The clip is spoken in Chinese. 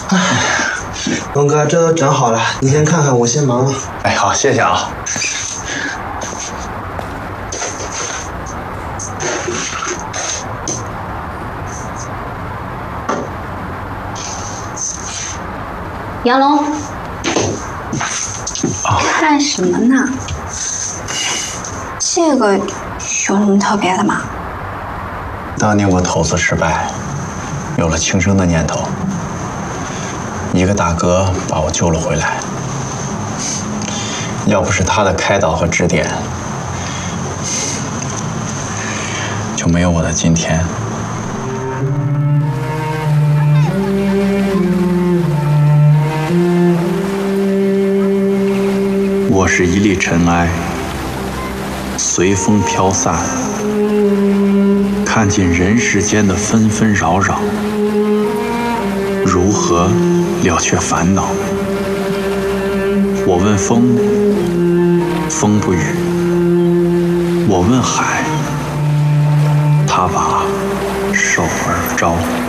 龙哥，这都整好了，你先看看，我先忙了。 哎，好，谢谢啊。 杨龙，看什么呢？这个有什么特别的吗？ 当年我投资失败，有了轻生的念头，一个大哥把我救了回来。要不是他的开导和指点，就没有我的今天。我是一粒尘埃，随风飘散，看尽人世间的纷纷扰扰，如何了却烦恼？我问风，风不语；我问海，他把手而招。